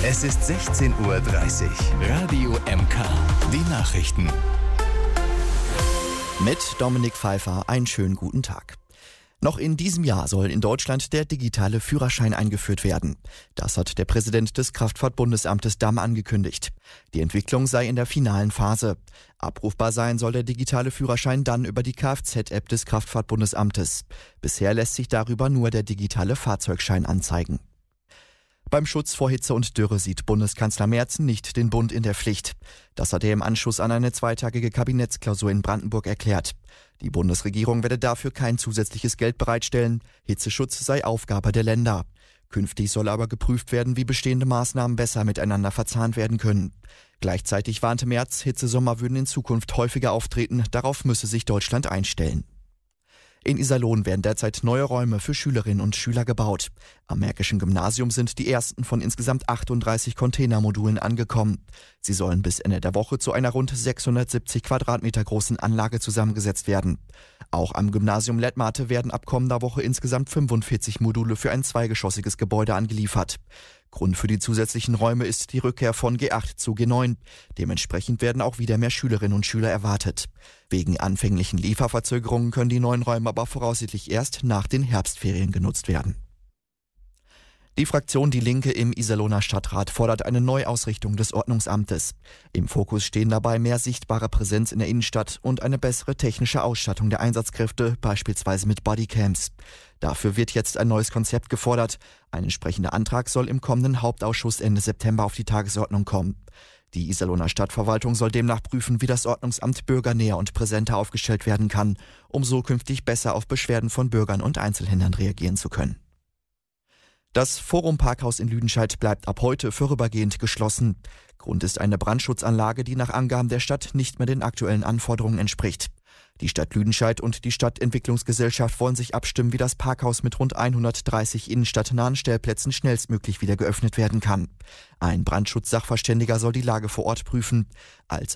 Es ist 16:30 Uhr. Radio MK. Die Nachrichten. Mit Dominik Pfeiffer einen schönen guten Tag. Noch in diesem Jahr soll in Deutschland der digitale Führerschein eingeführt werden. Das hat der Präsident des Kraftfahrtbundesamtes Damm angekündigt. Die Entwicklung sei in der finalen Phase. Abrufbar sein soll der digitale Führerschein dann über die Kfz-App des Kraftfahrtbundesamtes. Bisher lässt sich darüber nur der digitale Fahrzeugschein anzeigen. Beim Schutz vor Hitze und Dürre sieht Bundeskanzler Merz nicht den Bund in der Pflicht. Das hat er im Anschluss an eine zweitägige Kabinettsklausur in Brandenburg erklärt. Die Bundesregierung werde dafür kein zusätzliches Geld bereitstellen. Hitzeschutz sei Aufgabe der Länder. Künftig soll aber geprüft werden, wie bestehende Maßnahmen besser miteinander verzahnt werden können. Gleichzeitig warnte Merz, Hitzesommer würden in Zukunft häufiger auftreten. Darauf müsse sich Deutschland einstellen. In Iserlohn werden derzeit neue Räume für Schülerinnen und Schüler gebaut. Am Märkischen Gymnasium sind die ersten von insgesamt 38 Containermodulen angekommen. Sie sollen bis Ende der Woche zu einer rund 670 Quadratmeter großen Anlage zusammengesetzt werden. Auch am Gymnasium Lettmate werden ab kommender Woche insgesamt 45 Module für ein zweigeschossiges Gebäude angeliefert. Grund für die zusätzlichen Räume ist die Rückkehr von G8 zu G9. Dementsprechend werden auch wieder mehr Schülerinnen und Schüler erwartet. Wegen anfänglichen Lieferverzögerungen können die neuen Räume aber voraussichtlich erst nach den Herbstferien genutzt werden. Die Fraktion Die Linke im Iserlohner Stadtrat fordert eine Neuausrichtung des Ordnungsamtes. Im Fokus stehen dabei mehr sichtbare Präsenz in der Innenstadt und eine bessere technische Ausstattung der Einsatzkräfte, beispielsweise mit Bodycams. Dafür wird jetzt ein neues Konzept gefordert. Ein entsprechender Antrag soll im kommenden Hauptausschuss Ende September auf die Tagesordnung kommen. Die Iserlohner Stadtverwaltung soll demnach prüfen, wie das Ordnungsamt bürgernäher und präsenter aufgestellt werden kann, um so künftig besser auf Beschwerden von Bürgern und Einzelhändlern reagieren zu können. Das Forum Parkhaus in Lüdenscheid bleibt ab heute vorübergehend geschlossen. Grund ist eine Brandschutzanlage, die nach Angaben der Stadt nicht mehr den aktuellen Anforderungen entspricht. Die Stadt Lüdenscheid und die Stadtentwicklungsgesellschaft wollen sich abstimmen, wie das Parkhaus mit rund 130 innenstadtnahen Stellplätzen schnellstmöglich wieder geöffnet werden kann. Ein Brandschutzsachverständiger soll die Lage vor Ort prüfen. Als